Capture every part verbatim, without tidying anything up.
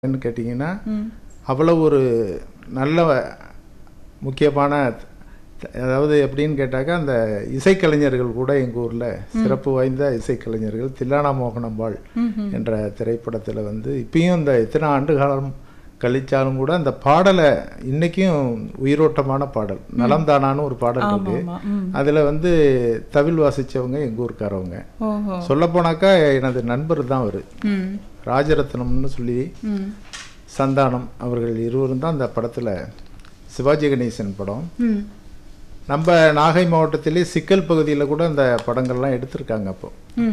ன்னு கேட்டிங்கன்னா அவ்வளோ ஒரு நல்ல முக்கியமான அதாவது எப்படின்னு கேட்டாக்கா அந்த இசைக்கலைஞர்கள் கூட எங்கள் ஊரில் சிறப்பு வாய்ந்த இசைக்கலைஞர்கள் தில்லானா மோகனம்பாள் என்ற திரைப்படத்தில் வந்து இப்பயும் இந்த இத்தனை ஆண்டு காலம் கழிச்சாலும் கூட அந்த பாடலை இன்றைக்கும் உயிரோட்டமான பாடல் நலம் தானான்னு ஒரு பாடல் இருக்கு. அதில் வந்து தவில் வாசித்தவங்க எங்கள் ஊருக்காரவங்க. சொல்லப்போனாக்கா எனது நண்பர் தான் அவர் ராஜரத்னம்னு சொல்லி சந்தானம் அவர்கள் இருவரும் தான் அந்த படத்தில் சிவாஜி கணேசன் படம். நம்ம நாகை மாவட்டத்திலே சிக்கல் பகுதியில் கூட அந்த படங்கள்லாம் எடுத்திருக்காங்க. அப்போ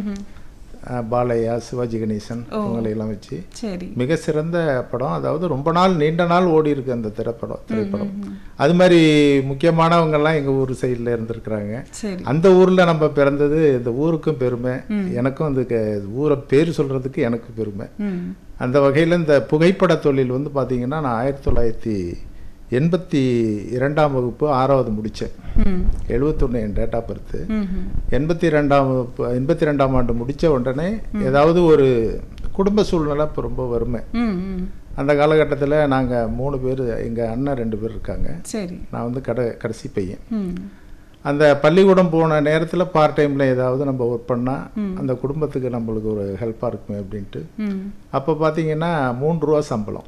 பாலையா சிவாஜி கணேசன் அவங்களையெல்லாம் வச்சு மிக சிறந்த படம். அதாவது ரொம்ப நாள் நீண்ட நாள் ஓடி இருக்கு அந்த திரைப்படம் திரைப்படம் அது மாதிரி முக்கியமானவங்கெல்லாம் எங்கள் ஊர் சைடில் இருந்திருக்கிறாங்க. அந்த ஊரில் நம்ம பிறந்தது இந்த ஊருக்கும் பெருமை, எனக்கும் அந்த ஊரை பேர் சொல்கிறதுக்கு எனக்கு பெருமை. அந்த வகையில் இந்த புகைப்பட தொழில் வந்து பார்த்திங்கன்னா நான் ஆயிரத்தி தொள்ளாயிரத்தி எண்பத்தி இரண்டாம் வகுப்பு ஆறாவது முடித்தேன். எழுபத்தொன்று என் டேட் ஆஃப் பர்த்து. எண்பத்தி ரெண்டாம் வகுப்பு எண்பத்தி ரெண்டாம் ஆண்டு முடித்த உடனே ஏதாவது ஒரு குடும்ப சூழ்நிலை இப்போ ரொம்ப வறுமை. அந்த காலகட்டத்தில் நாங்கள் மூணு பேர், எங்கள் அண்ணன் ரெண்டு பேர் இருக்காங்க, நான் வந்து கடை கடைசி பையன். அந்த பள்ளிக்கூடம் போன நேரத்தில் பார்ட் டைமில் ஏதாவது நம்ம ஒர்க் பண்ணால் அந்த குடும்பத்துக்கு நம்மளுக்கு ஒரு ஹெல்ப்பாக இருக்குமே அப்படின்ட்டு அப்போ பார்த்தீங்கன்னா மூன்று ரூபா சம்பளம்.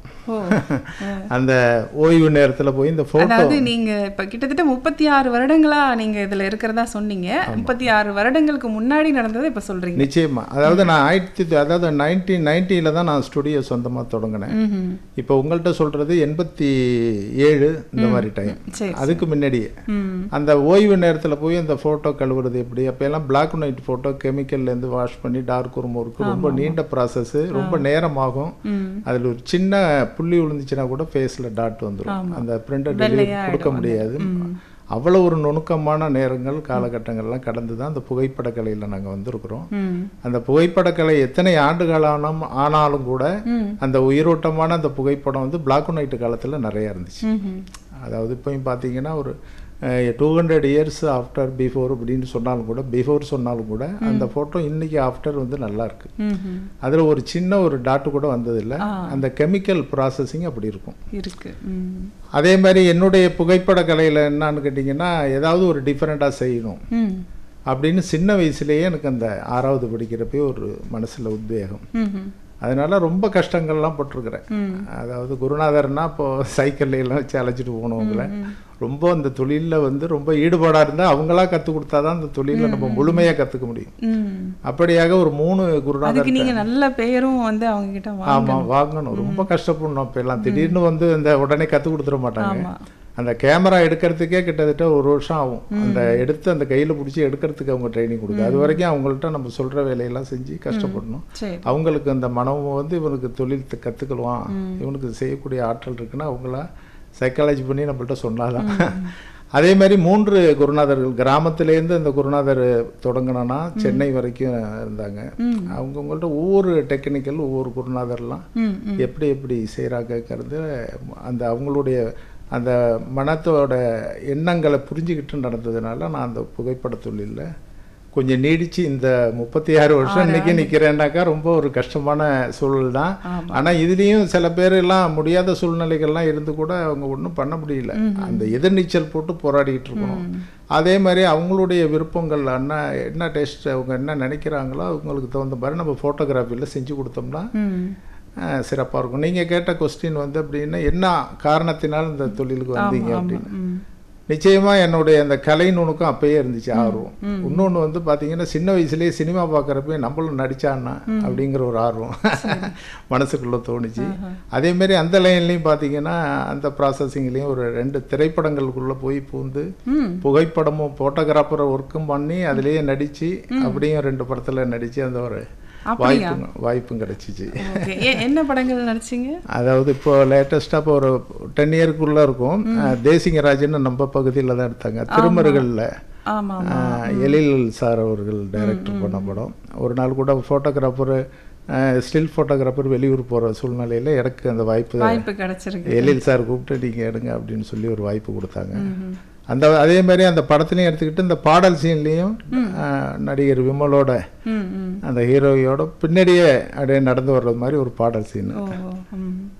அந்த ஓய்வு நேரத்தில் போய் இந்த ஃபோட்டோ. அதாவது நீங்கள் இப்போ கிட்டத்தட்ட முப்பத்தி ஆறு வருடங்களாக நீங்கள் இதில் இருக்கிறதா சொன்னீங்க. முப்பத்தி ஆறு வருடங்களுக்கு முன்னாடி நடந்ததை இப்போ சொல்கிறீங்க. நிச்சயமாக. அதாவது நான் ஆயிரத்தி அதாவது நைன்டீன் நைன்ட்டியில் தான் நான் ஸ்டுடியோ சொந்தமாக தொடங்கினேன். இப்போ உங்கள்கிட்ட சொல்கிறது எண்பத்தி ஏழு இந்த மாதிரி டைம். அதுக்கு முன்னாடியே அந்த ஓய்வு நேரத்தில் போய் அந்த ஃபோட்டோ கழுவுறது எப்படி, அப்போ எல்லாம் black and white photo கெமிக்கல்லேருந்து wash பண்ணி டார்க் ரூம் ஒர்க்கு ரொம்ப நீண்ட ப்ராசஸ், ரொம்ப நேரமாகும். அதில் ஒரு சின்ன புள்ளி விழுந்துச்சுன்னா கூட ஃபேஸில் டாட் வந்துடும். அந்த பிரிண்டர் டெலிவரி கொடுக்க முடியாது. அவ்வளோ ஒரு நுணுக்கமான நேரங்கள் காலகட்டங்கள்லாம் கடந்து தான் அந்த புகைப்படக்கலையில் நாங்கள் வந்திருக்கிறோம். அந்த புகைப்படக்கலை எத்தனை ஆண்டு காலம் ஆனாலும் கூட அந்த உயிரோட்டமான அந்த புகைப்படம் வந்து பிளாக் அண்ட் ஒயிட் காலத்தில் நிறையா இருந்துச்சு. அதாவது இப்போயும் பார்த்தீங்கன்னா ஒரு two hundred years after before அப்படின்னு சொன்னாலும் கூட, பிஃபோர் சொன்னாலும் கூட அந்த ஃபோட்டோ இன்னைக்கு ஆஃப்டர் வந்து நல்லா இருக்கு. அதில் ஒரு சின்ன ஒரு டாட்டு கூட வந்ததில்லை. அந்த கெமிக்கல் ப்ராசஸிங் அப்படி இருக்கும் இருக்கு. அதே மாதிரி என்னுடைய புகைப்பட கலையில் என்னான்னு கேட்டிங்கன்னா ஏதாவது ஒரு டிஃப்ரெண்ட்டாக செய்யணும் அப்படின்னு சின்ன வயசுலேயே எனக்கு அந்த ஆறாவது படிக்கிறப்பே ஒரு மனசில் உத்வேகம். அதனால ரொம்ப கஷ்டங்கள்லாம் பட்டிருக்கிறேன். அதாவது குருநாதர்னா இப்போது சைக்கிள்லாம் வச்சு அழைச்சிட்டு போனவங்கள ரொம்ப அந்த தொழிலில் வந்து ரொம்ப ஈடுபாடாக இருந்தால் அவங்களா கற்றுக் கொடுத்தா தான் அந்த தொழிலில் நம்ம முழுமையாக கற்றுக்க முடியும். அப்படியாக ஒரு மூணு குருநாதர் நீங்கள் நல்ல பெயரும் வந்து அவங்க கிட்ட ஆமாம் வாங்கணும். ரொம்ப கஷ்டப்படணும். இப்போ எல்லாம் திடீர்னு வந்து இந்த உடனே கற்றுக் கொடுத்துட மாட்டாங்க. அந்த கேமரா எடுக்கிறதுக்கே கிட்டத்தட்ட ஒரு வருஷம் ஆகும். அந்த எடுத்து அந்த கையில் பிடிச்சி எடுக்கிறதுக்கு அவங்க ட்ரைனிங் கொடுக்கும். அது வரைக்கும் அவங்கள்ட்ட நம்ம சொல்கிற வேலையெல்லாம் செஞ்சு கஷ்டப்படணும். அவங்களுக்கு அந்த மனமும் வந்து இவனுக்கு தொழில் கற்றுக்கலாம், இவனுக்கு செய்யக்கூடிய ஆற்றல் இருக்குன்னா அவங்கள சைக்காலஜி பண்ணி நம்மள்ட்ட சொன்னாதான். அதே மாதிரி மூன்று குருநாதர்கள் கிராமத்திலேருந்து அந்த குருநாதர் தொடங்கினா சென்னை வரைக்கும் இருந்தாங்க. அவங்கவுங்கள்ட்ட ஒவ்வொரு டெக்னிக்கல் ஒவ்வொரு குருநாதர்லாம் எப்படி எப்படி செய்கிறாங்கிறது அந்த அவங்களுடைய அந்த மனத்தோட எண்ணங்களை புரிஞ்சுக்கிட்டு நடந்ததுனால நான் அந்த புகைப்பட தொழிலில் கொஞ்சம் நீடிச்சு இந்த முப்பத்தி ஆறு வருஷம் இன்னைக்கு நிற்கிறேன்னாக்கா ரொம்ப ஒரு கஷ்டமான சூழல் தான். ஆனால் இதுலேயும் சில பேர் எல்லாம் முடியாத சூழ்நிலைகள்லாம் இருந்து கூட அவங்க ஒன்றும் பண்ண முடியல. அந்த எதிர்நீச்சல் போட்டு போராடிக்கிட்டு இருக்கணும். அதே மாதிரி அவங்களுடைய விருப்பங்கள் என்ன என்ன டேஸ்ட் அவங்க என்ன நினைக்கிறாங்களோ அவங்களுக்கு தகுந்த மாதிரி நம்ம ஃபோட்டோகிராஃபியில் செஞ்சு கொடுத்தோம்னா சிறப்பாக இருக்கும். நீங்கள் கேட்ட கொஸ்டின் வந்து அப்படின்னா என்ன காரணத்தினால் இந்த தொழிலுக்கு வந்தீங்க அப்படின்னு, நிச்சயமாக என்னுடைய அந்த கலை நுணுக்கம் அப்பயே இருந்துச்சு, ஆர்வம். இன்னொன்று வந்து பார்த்தீங்கன்னா சின்ன வயசுலேயே சினிமா பார்க்குறப்ப நம்மளும் நடிச்சான்னா அப்படிங்கிற ஒரு ஆர்வம் மனசுக்குள்ளே தோணுச்சு. அதேமாரி அந்த லைன்லேயும் பார்த்தீங்கன்னா அந்த ப்ராசஸிங்லேயும் ஒரு ரெண்டு திரைப்படங்களுக்குள்ளே போய் பூந்து புகைப்படமும் ஃபோட்டோகிராஃபரை ஒர்க்கும் பண்ணி அதுலேயே நடித்து அப்படியும் ரெண்டு படத்தில் நடித்து அந்த ஒரு வாய்ப்பு வாய்ப்பும் கிடைச்சிச்சு. என்ன படங்கள் நடிச்சிங்க? அதாவது இப்போ லேட்டஸ்டாக இப்போ ஒரு டென் இயருக்குள்ளே இருக்கும். தேசிங்கராஜன் நம்ம பகுதியில் தான் எடுத்தாங்க. திருமருகளில் எழில் சார் அவர்கள் டைரக்டர் பண்ண படம். ஒரு நாள் கூட ஃபோட்டோகிராஃபரு ஸ்டில் ஃபோட்டோகிராஃபர் வெளியூர் போகிற சூழ்நிலையில் எனக்கு அந்த வாய்ப்பு வாய்ப்பு கிடைச்சிருக்கு. எழில் சார் கூப்பிட்டு நீங்கள் எடுங்க அப்படின்னு சொல்லி ஒரு வாய்ப்பு கொடுத்தாங்க. அந்த அதே மாதிரி அந்த படத்துலையும் எடுத்துக்கிட்டு இந்த பாடல் சீன்லேயும் நடிகர் விமலோட ம் ம் அந்த ஹீரோயோட பின்னாடியே அப்படியே நடந்து வர்றது மாதிரி ஒரு பாடல் சீன். ஓ ம்